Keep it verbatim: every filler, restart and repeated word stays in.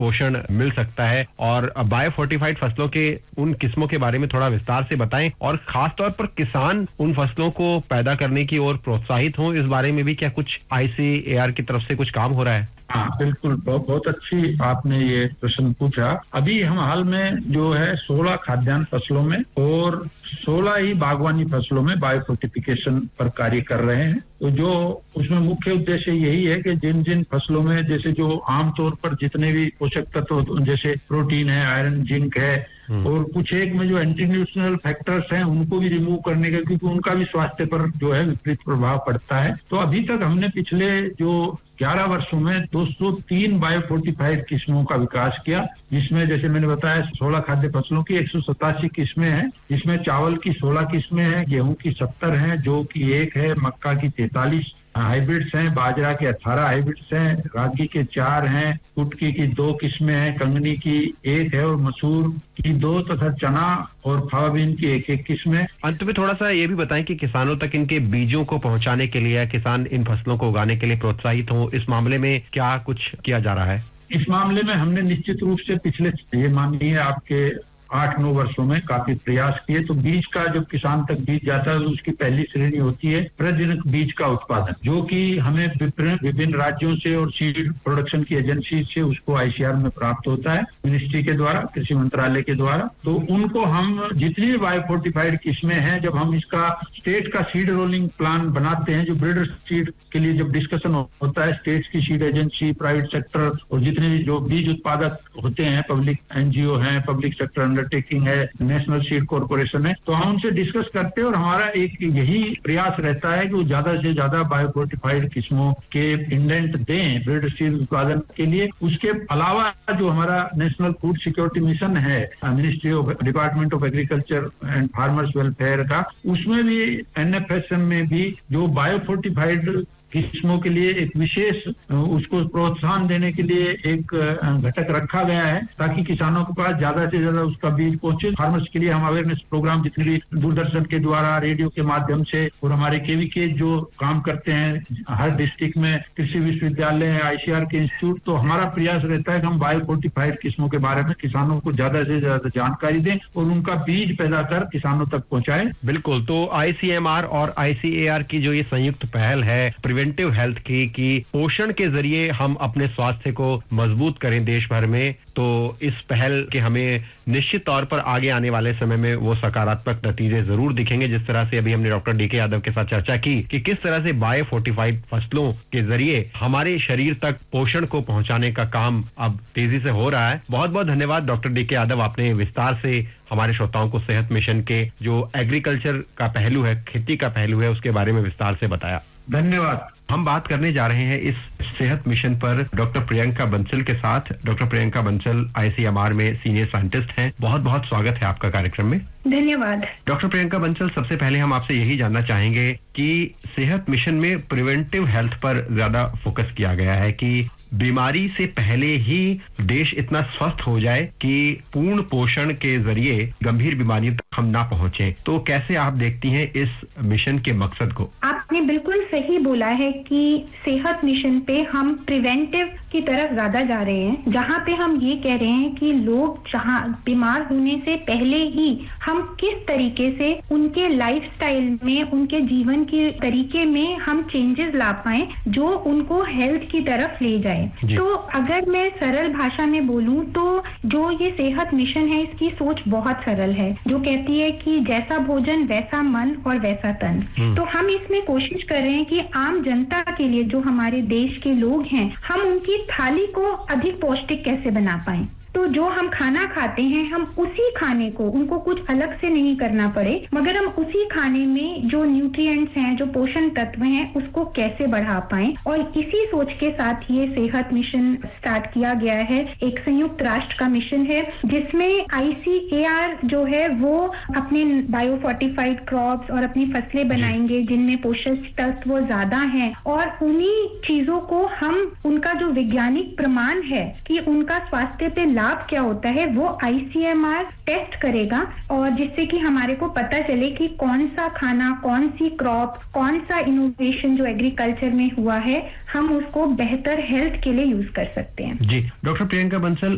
पोषण मिल सकता है। और बायो फोर्टिफाइड फसलों के उन किस्मों के बारे में थोड़ा विस्तार से बताएं और खास तौर पर किसान उन फसलों को पैदा करने की ओर प्रोत्साहित हों, इस बारे में भी क्या कुछ आईसीएआर की तरफ से कुछ काम हो रहा है? हाँ बिल्कुल, बहुत बहुत अच्छी आपने ये प्रश्न पूछा। अभी हम हाल में जो है सोलह खाद्यान्न फसलों में और सोलह ही बागवानी फसलों में बायो फोर्टिफिकेशन पर कार्य कर रहे हैं। तो जो उसमें मुख्य उद्देश्य यही है कि जिन जिन फसलों में जैसे जो आमतौर पर जितने भी पोषक तत्व जैसे प्रोटीन है, आयरन, जिंक है और कुछ एक में जो एंटी न्यूट्रिशनल फैक्टर्स हैं उनको भी रिमूव करने का, क्योंकि उनका भी स्वास्थ्य पर जो है विपरीत प्रभाव पड़ता है। तो अभी तक हमने पिछले जो ग्यारह वर्षों में दो सौ तीन बायो फोर्टिफाइड किस्मों का विकास किया, जिसमें जैसे मैंने बताया सोलह खाद्य फसलों की एक सौ सतासी किस्में हैं, जिसमें चावल की सोलह किस्में हैं, गेहूं की सत्तर हैं, जौ की एक है, मक्का की तैंतालीस हाइब्रिड्स हैं, बाजरा के अठारह हाइब्रिड्स हैं, रागी के चार हैं, कुटकी की दो किस्में हैं, कंगनी की एक है और मसूर की दो तथा चना और फावा बीन की एक एक किस्में। अंत में थोड़ा सा ये भी बताएं कि किसानों तक इनके बीजों को पहुंचाने के लिए, किसान इन फसलों को उगाने के लिए प्रोत्साहित हो, इस मामले में क्या कुछ किया जा रहा है? इस मामले में हमने निश्चित रूप से पिछले ये मानिए आपके आठ नौ वर्षों में काफी प्रयास किए। तो बीज का जब किसान तक बीज जाता है तो उसकी पहली श्रेणी होती है प्रजनक बीज का उत्पादन, जो कि हमें विभिन्न राज्यों से और सीड प्रोडक्शन की एजेंसी से उसको आईसीआर में प्राप्त होता है, मिनिस्ट्री के द्वारा, कृषि मंत्रालय के द्वारा। तो उनको हम जितनी बायो फोर्टिफाइड किस्में हैं, जब हम इसका स्टेट का सीड रोलिंग प्लान बनाते हैं, जो ब्रीडर सीड के लिए जब डिस्कशन होता है, स्टेट्स की सीड एजेंसी, प्राइवेट सेक्टर और जितने भी जो बीज उत्पादक होते हैं, पब्लिक एनजीओ हैं, पब्लिक सेक्टर टेकिंग है, नेशनल सीड कॉर्पोरेशन है, तो हम उनसे डिस्कस करते हैं और हमारा एक यही प्रयास रहता है कि वो ज्यादा से ज्यादा बायो फोर्टिफाइड किस्मों के इंडेंट दें ब्रीड सीड उत्पादन के लिए। उसके अलावा जो हमारा नेशनल फूड सिक्योरिटी मिशन है, ministry of department of agriculture and farmers welfare का, उसमें भी एनएफएसएम में भी जो बायो फोर्टिफाइड किस्मों के लिए एक विशेष उसको प्रोत्साहन देने के लिए एक घटक रखा गया है, ताकि किसानों के पास ज्यादा से ज्यादा उसका बीज पहुंचे। फार्मर्स के लिए हम अवेयरनेस प्रोग्राम जितने भी दूरदर्शन के द्वारा, रेडियो के माध्यम से और हमारे केवीके जो काम करते हैं हर डिस्ट्रिक्ट में, कृषि विश्वविद्यालय, आईसीआर के इंस्टीट्यूट, तो हमारा प्रयास रहता है कि हम बायो फोर्टिफाइड किस्मों के बारे में किसानों को ज्यादा से ज्यादा जानकारी दें और उनका बीज पैदा कर किसानों तक पहुंचाएं। बिल्कुल। तो आईसीएमआर और आईसीएआर की जो ये संयुक्त पहल है प्रिवेंटिव हेल्थ की कि पोषण के जरिए हम अपने स्वास्थ्य को मजबूत करें देश भर में, तो इस पहल के हमें निश्चित तौर पर आगे आने वाले समय में वो सकारात्मक नतीजे जरूर दिखेंगे। जिस तरह से अभी हमने डॉक्टर डी के यादव के साथ चर्चा की कि किस तरह से बायो फोर्टिफाइड फसलों के जरिए हमारे शरीर तक पोषण को पहुंचाने का काम अब तेजी से हो रहा है। बहुत बहुत धन्यवाद डॉक्टर डी के यादव, आपने विस्तार से हमारे श्रोताओं को सेहत मिशन के जो एग्रीकल्चर का पहलू है, खेती का पहलू है, उसके बारे में विस्तार से बताया। धन्यवाद। हम बात करने जा रहे हैं इस सेहत मिशन पर डॉक्टर प्रियंका बंसल के साथ। डॉक्टर प्रियंका बंसल आईसीएमआर में सीनियर साइंटिस्ट हैं। बहुत बहुत स्वागत है आपका कार्यक्रम में। धन्यवाद। डॉक्टर प्रियंका बंसल, सबसे पहले हम आपसे यही जानना चाहेंगे कि सेहत मिशन में प्रिवेंटिव हेल्थ पर ज्यादा फोकस किया गया है कि बीमारी से पहले ही देश इतना स्वस्थ हो जाए कि पूर्ण पोषण के जरिए गंभीर बीमारियों तक हम ना पहुंचे। तो कैसे आप देखती हैं इस मिशन के मकसद को? आपने बिल्कुल सही बोला है कि सेहत मिशन पे हम प्रिवेंटिव की तरफ ज्यादा जा रहे हैं, जहाँ पे हम ये कह रहे हैं कि लोग जहाँ बीमार होने से पहले ही हम किस तरीके से उनके लाइफस्टाइल में, उनके जीवन के तरीके में हम चेंजेस ला पाए जो उनको हेल्थ की तरफ ले जाए। तो अगर मैं सरल भाषा में बोलूं तो जो ये सेहत मिशन है इसकी सोच बहुत सरल है, जो कहती है कि जैसा भोजन वैसा मन और वैसा तन। तो हम इसमें कोशिश कर रहे हैं कि आम जनता के लिए, जो हमारे देश के लोग हैं, हम उनकी थाली को अधिक पौष्टिक कैसे बना पाएं। तो जो हम खाना खाते हैं, हम उसी खाने को, उनको कुछ अलग से नहीं करना पड़े, मगर हम उसी खाने में जो न्यूट्रिएंट्स हैं, जो पोषण तत्व हैं, उसको कैसे बढ़ा पाएं। और इसी सोच के साथ ये सेहत मिशन स्टार्ट किया गया है। एक संयुक्त राष्ट्र का मिशन है जिसमें आईसीएआर जो है वो अपने बायो फोर्टिफाइड क्रॉप्स और अपनी फसलें बनाएंगे जिनमें पोषक तत्व ज्यादा हैं, और उन्हीं चीजों को हम, उनका जो वैज्ञानिक प्रमाण है कि उनका स्वास्थ्य पे लाभ क्या होता है, वो आईसीएमआर टेस्ट करेगा, और जिससे कि हमारे को पता चले कि कौन सा खाना, कौन सी क्रॉप, कौन सा इनोवेशन जो एग्रीकल्चर में हुआ है, हम उसको बेहतर हेल्थ के लिए यूज कर सकते हैं। जी डॉक्टर प्रियंका बंसल,